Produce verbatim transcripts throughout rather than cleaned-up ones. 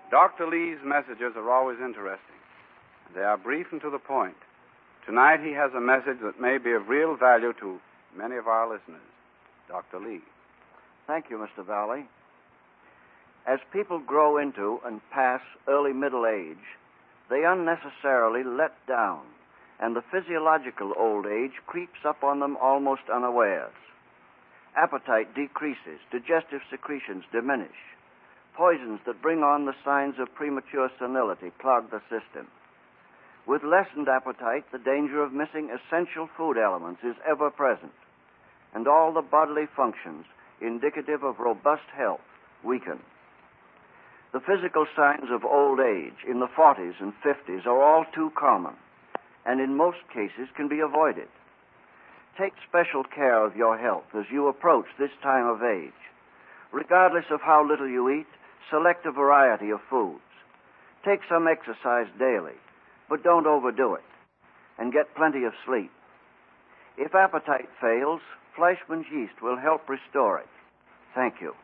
Doctor Lee's messages are always interesting. They are brief and to the point. Tonight he has a message that may be of real value to many of our listeners. Doctor Lee. Thank you, Mister Valley. As people grow into and pass early middle age, they unnecessarily let down, and the physiological old age creeps up on them almost unawares. Appetite decreases, digestive secretions diminish. Poisons that bring on the signs of premature senility clog the system. With lessened appetite, the danger of missing essential food elements is ever present, and all the bodily functions indicative of robust health weaken. The physical signs of old age in the forties and fifties are all too common, and in most cases can be avoided. Take special care of your health as you approach this time of age. Regardless of how little you eat, select a variety of foods. Take some exercise daily, but don't overdo it, and get plenty of sleep. If appetite fails, Fleischmann's yeast will help restore it. Thank you.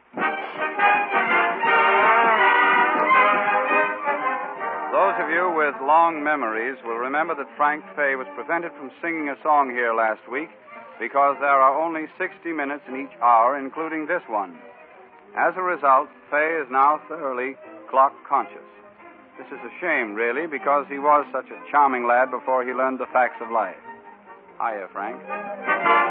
Those of you with long memories will remember that Frank Fay was prevented from singing a song here last week because there are only sixty minutes in each hour, including this one. As a result, Fay is now thoroughly clock conscious. This is a shame, really, because he was such a charming lad before he learned the facts of life. Hiya, Frank.